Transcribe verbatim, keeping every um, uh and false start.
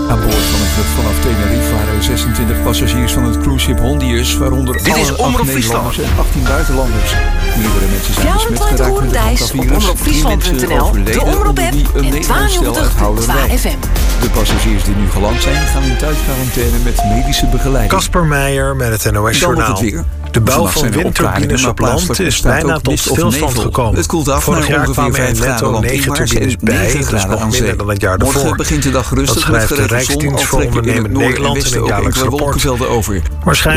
Aan boord van het vlucht vanaf Tenerife waren zesentwintig passagiers van het cruiseschip Hondius, waaronder Dit alle is acht Omroep Nederlanders Friesland. en achttien buitenlanders. Meerdere mensen zijn besmet vierentwintig geraakt uur met het Thijs op hantavirus. omroep friesland punt n l, de Omroep-app en tweeënnegentig komma twee F M. De passagiers die nu geland zijn, gaan in thuisquarantaine met medische begeleiding. Kasper Meijer met het N O S Dan nog Journaal. het weer. De bouw Vannacht van zijn er windturbines opklaringen, op maar land plaatselijk is ontstaat bijna ook tot mist of stilstand nevel. gekomen. Het koelt af Vorig naar jaar ongeveer kwamen er vijf graden netto land in negen Maars en turbines bij, negen dat is graden nog aan minder zee. dan het jaar Morgen daarvoor. begint de dag rustig Dat met schrijft de geregeld zon, Rijksdienst al voor trekken in het Ondernemend noorden en Nederland in westen een ook jaarlijks enkele rapport. wolkenvelden over. Waarschijnlijk